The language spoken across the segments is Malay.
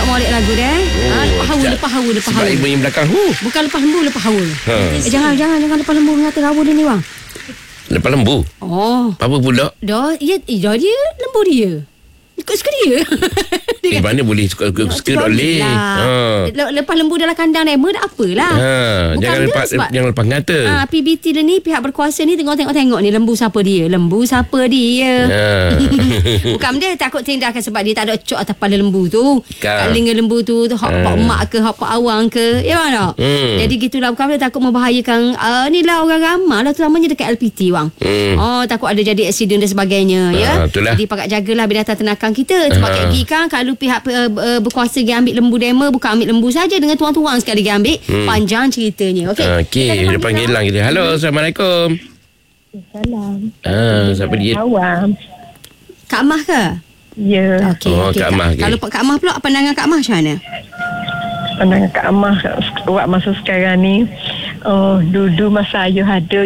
molek lagu dia. Lepas hawa. Sebab ibu yang belakang Bukan lepas lembu, lepas hawa. Jangan lepas lembu mengata hawa dia ni bang. Lepas lembu. Apa pula? Dia lembu dia. Suka dia. Mana boleh suka boleh. Lepas lembu dalam kandang Nema dah apalah. Jangan lepas ngata. PBT dia ni, pihak berkuasa ni tengok ni lembu siapa dia. Bukan dia takut tindakan sebab dia tak ada cok atas kepala lembu tu. Kat telinga lembu tu hak pak mak ke hak pak awang ke. Ya mana? Jadi gitulah, bukan dia takut membahayakan ni lah orang ramai lah, terutamanya dekat LPT bang. Takut ada jadi aksiden dan sebagainya. Itulah. Jadi pakat jagalah binatang ternakan kita. Sebab KG kan kalau pihak berkuasa pergi ambil lembu Dema, bukan ambil lembu saja, dengan tuan-tuan sekali dia ambil. Panjang ceritanya. Okey, dia panggil lang kita. Halo, Assalamualaikum. Salam. Siapa dia? Awam. Kak Mah ke? Ya. Okey. Kak Mah. Kalau Kak Mah pula, pandangan Kak Mah macam mana? Pandangan Kak Mah buat masa sekarang ni, dulu masa ayah ada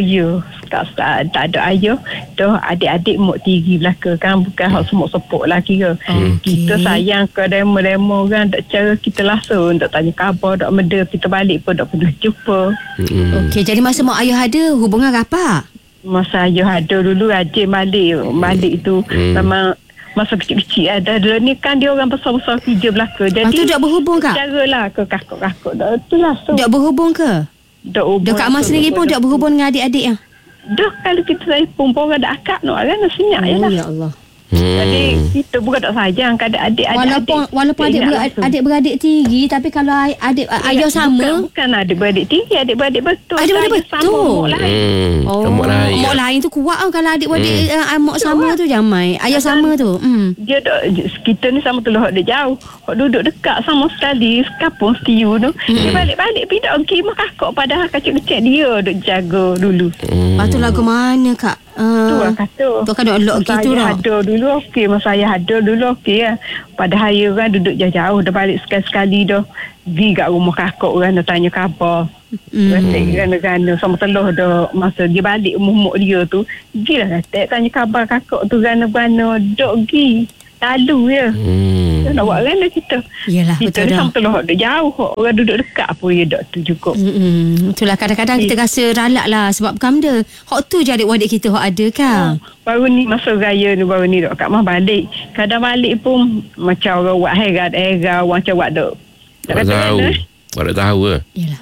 tak ada ayah, dah adik-adik mok tiri belaka kan, bukan hak semua sepuk lah kira. Kita sayang ke demo-demo kan, tak cara kita langsung, tak tanya khabar, tak meda, kita balik pun tak pernah jumpa. Okey, jadi masa mak ayah ada, hubungan apa? Masa ayah ada dulu rajin balik tu, memang masa kecil-kecil ada. Dulu ni kan dia orang besar-besar kerja belaka. Jadi tu tak berhubung Kak? Caralah ke kakak-kakak tu langsung. Tak berhubung ke? Tak hubung. Dah Kak Mah sendiri pun tak berhubung dengan adik-adik yang? Dah, kalau kita telefon pun orang dah akak nak kan, senyap je lah. Ya Allah. Jadi kita bukan tak sayang kan adik-adik. Walaupun adik-beradik tinggi, tapi kalau ayah sama. Bukan adik-beradik tinggi, adik-beradik betul. Adik-beradik betul. Mok lain. Mok lain tu kuat kalau adik-beradik mok sama tu jamai. Ayah sama tu. Dia kita ni sama tu lah, dia jauh. Hak duduk dekat sama sekali, kampung setiu tu. Dia balik-balik pergi tak pergi mak kakak, padahal kecil-kecil dia duk jaga dulu. Lepas tu lagu mana Kak? Tu lah kata. Tu kan duk lock gitu dah. Ada dulu okey, masa ayah ada dulu okey lah. Padahal dia kan duduk jauh, dah balik sekali-sekali dah. Pergi kat rumah kakak orang dah tanya khabar. Ratik gana-gana sama teluh dah. Masa dia balik umur dia tu, pergilah ratik tanya khabar kakak tu gana-gana. Duk pergi. Lalu ya. Nak buat kan kita. Yelah, kita betul dah. Sama telah duduk jauh. Orang duduk dekat pun ya dok tu cukup. Itulah kadang-kadang kita rasa ralak lah sebab bukan benda. Hak tu je adik-adik kita hak ada kan. Baru ni masa raya ni baru ni dok Kak Mah balik. Kadang balik pun macam orang buat heran macam buat dok. Tak tahu. Tak tahu ke? Yalah.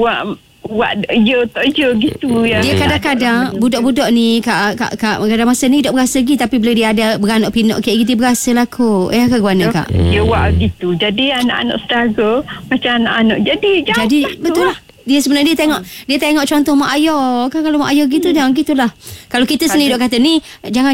Buat tak gitu ya. Dia kadang-kadang budak-budak ni kak kadang masa ni tak berasa lagi, tapi bila dia ada beranak pinak kayak gitu berasa lah kot. Ke mana Kak? Dia buat gitu. Jadi anak-anak saudara macam anak-anak jadi betul lah. Dia sebenarnya dia tengok contoh mak ayah kan. Kalau mak ayah gitu jangan gitulah. Kalau kita sendiri dok kata ni jangan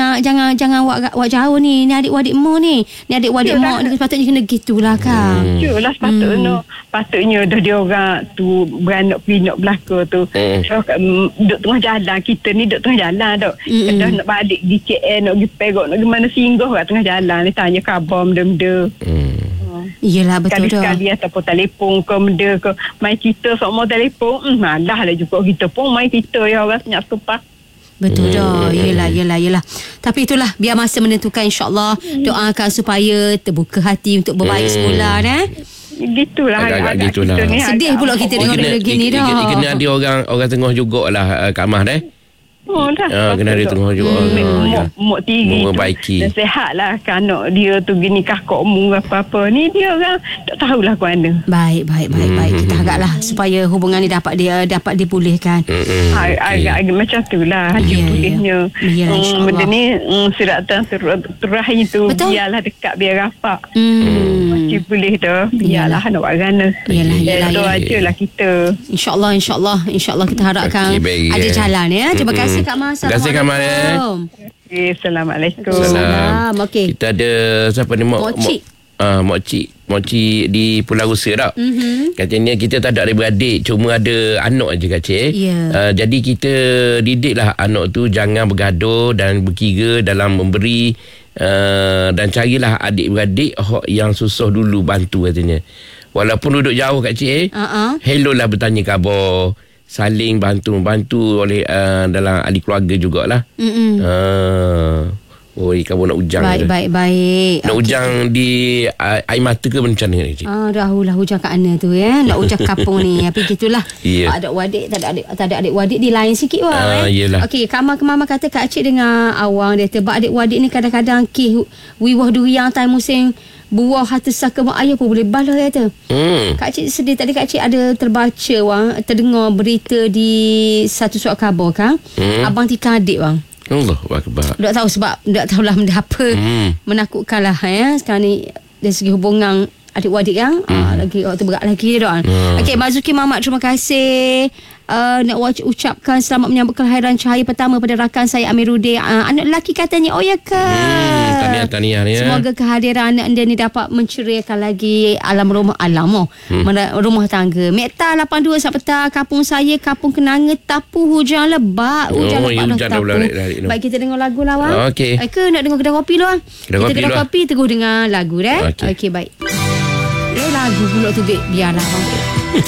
wak jauh ni adik-adik mak ni adik-adik mak ni sepatutnya kena gitulah kan. Yalah patutnya dah dia orang tu beranak pinak belaka tu. Duduk tengah jalan, kita ni duduk tengah jalan dok. Dah nak balik di KL nak pergi Perak nak pergi mana singgah kat tengah jalan ni tanya khabar benda-benda. Iyalah betul dah. Sekali-sekali ataupun telefon ke benda ke, main kita semua telefon, malah lah juga kita pun main kita ya orang senyap setupak. Betul dah. Yelah. Tapi itulah, biar masa menentukan, insyaAllah doakan supaya terbuka hati untuk berbaik semula Gitulah. Gitulah. Sedih pula kita tengok dia gini dah. Kena ada orang tengah jugalah Kak Mah kena ada tengah juga. Mok tiri memperbaiki. Dan sihat lah kan anak dia tu gini kakak mu apa-apa ni dia orang tak tahulah ke mana. Baik. Kita haraplah supaya hubungan ni dapat dipulihkan. Agak macam tu lah dia pulihnya. Benda ni siratan terakhir tu biarlah dekat biar rapat. Macam pulih dah biarlah nak buat gana. Yalah. Doa je lah kita. InsyaAllah kita harapkan ada jalan ya. Terima kasih Kak Mah. Terima kasih Kak Mah. Assalamualaikum. Salam. Okey. Kita ada siapa ni Mokcik di Pulau Rusa tak? Katanya kita tak ada adik-beradik, cuma ada anak je Kak Cik. Jadi kita didiklah anak tu jangan bergaduh dan berkira dalam memberi, dan carilah adik-beradik yang susah dulu bantu katanya. Walaupun duduk jauh Kak Cik, hello lah bertanya khabar, saling bantu oleh dalam ahli keluarga jugalah. Oh, kamu nak ujang Baik. Nak ujang di air mata ke macam mana ni, Cik? Rahulah hujang kat mana tu ya. Nak hujang kapung ni. Tapi gitulah. Yeah. Ada wadik, tak ada adik-wadik, dia lain sikit wang. Yelah. Okey, Mama kata Kak Cik dengan Awang dia tebak adik-wadik ni kadang-kadang wiwah durian time musim buah harta saka mak ayah pun boleh balas kata. Kak Cik sedih tadi. Kak Cik ada terbaca wang, terdengar berita di satu surat khabar kan. Abang tika adik wang. Allahuakbar. Tak tahu sebab tak tahulah benda apa menakutkan lah ya. Sekarang ni dari segi hubungan adik-adik kan. Lagi waktu berat lagi dah. Okey, Mak Zuki Mamat, terima kasih. Nak ucapkan selamat menyambut kelahiran cahaya pertama pada rakan saya Amiruddin. Anak lelaki katanya. Oh ya ke? Tahniah ya. Semoga kehadiran anak anda ni dapat menceriakan lagi rumah tangga. Mekta 82 Sapeta, kampung saya Kampung Kenanga tapu hujan lebat. Hujan lebat dah tapu. Baik, kita dengar lagu lah wang. Okey. Ke nak dengar kedai kopi lah wang? Kedai kopi terus dengar lagu dah. Okey, baik. Lagu pula tu biarlah wang.